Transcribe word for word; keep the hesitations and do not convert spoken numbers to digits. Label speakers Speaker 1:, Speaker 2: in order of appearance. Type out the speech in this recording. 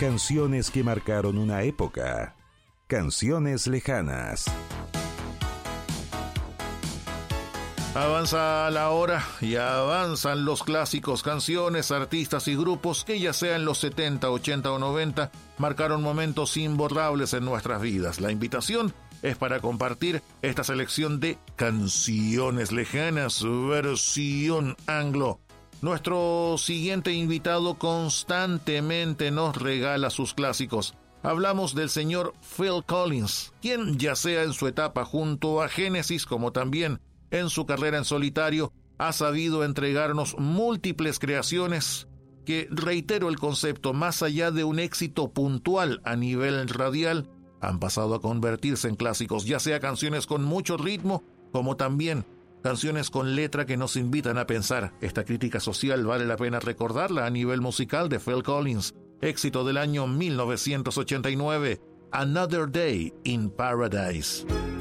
Speaker 1: Canciones que marcaron una época. Canciones lejanas.
Speaker 2: Avanza la hora y avanzan los clásicos, canciones, artistas y grupos que ya sea en los setenta, ochenta o noventa marcaron momentos imborrables en nuestras vidas. La invitación es para compartir esta selección de canciones lejanas, versión anglo. Nuestro siguiente invitado constantemente nos regala sus clásicos. Hablamos del señor Phil Collins, quien ya sea en su etapa junto a Genesis como también en su carrera en solitario, ha sabido entregarnos múltiples creaciones que, reitero el concepto, más allá de un éxito puntual a nivel radial, han pasado a convertirse en clásicos, ya sea canciones con mucho ritmo, como también canciones con letra que nos invitan a pensar. Esta crítica social vale la pena recordarla a nivel musical de Phil Collins, éxito del año mil novecientos ochenta y nueve, Another Day in Paradise.